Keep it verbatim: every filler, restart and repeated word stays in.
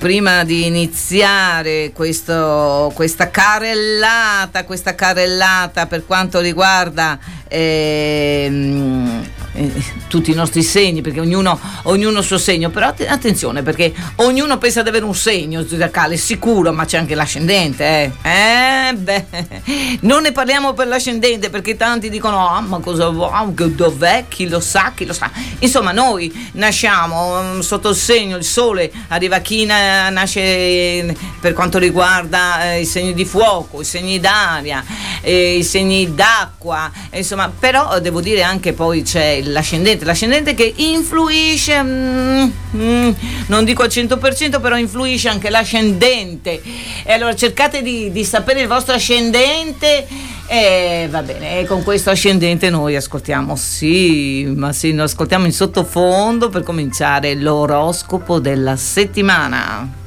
Prima di iniziare questo, questa carrellata, questa carrellata per quanto riguarda ehm, eh, tutti i nostri segni, perché ognuno ognuno il suo segno, però att- attenzione, perché ognuno pensa di avere un segno zodiacale sicuro, ma c'è anche l'ascendente, eh. Eh, beh, non ne parliamo per l'ascendente, perché tanti dicono ah, ma cosa wow, dov'è, chi lo sa, chi lo sa. Insomma, noi nasciamo um, sotto il segno, il sole arriva a chi na- nasce per quanto riguarda eh, i segni di fuoco, i segni d'aria, eh, i segni d'acqua, insomma, però devo dire anche poi c'è l'ascendente, l'ascendente che influisce, mm, mm, non dico al cento per cento, però influisce anche l'ascendente, e allora cercate di, di sapere il vostro ascendente. E va bene, e con questo ascendente noi ascoltiamo, sì, ma sì, lo ascoltiamo in sottofondo per cominciare l'oroscopo della settimana.